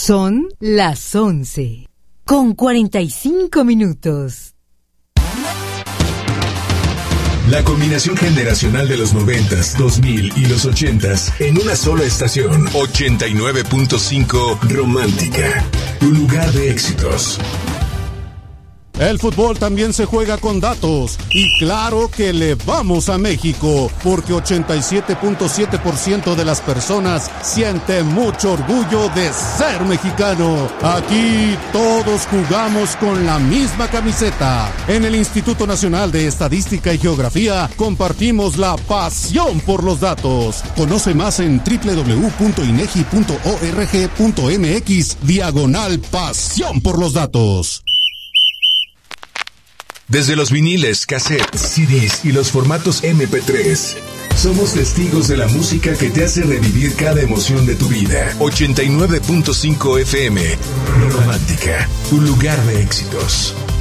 Son las 11:45. La combinación generacional de los 90s, 2000 y los 80s en una sola estación. 89.5 Romántica, tu lugar de éxitos. El fútbol también se juega con datos y claro que le vamos a México porque 87.7% de las personas siente mucho orgullo de ser mexicano. Aquí todos jugamos con la misma camiseta. En el Instituto Nacional de Estadística y Geografía compartimos la pasión por los datos. Conoce más en www.inegi.org.mx/pasión por los datos. Desde los viniles, cassettes, CDs y los formatos MP3, somos testigos de la música que te hace revivir cada emoción de tu vida. 89.5 FM, Romántica, un lugar de éxitos.